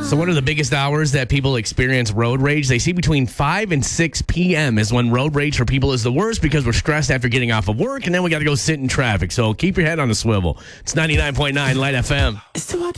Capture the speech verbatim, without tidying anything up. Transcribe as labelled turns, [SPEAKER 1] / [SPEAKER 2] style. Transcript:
[SPEAKER 1] So one of the biggest hours that people experience road rage, they see between five and six p.m. is when road rage for people is the worst because we're stressed after getting off of work, and then we got to go sit in traffic. So keep your head on the swivel. It's ninety-nine point nine Light F M.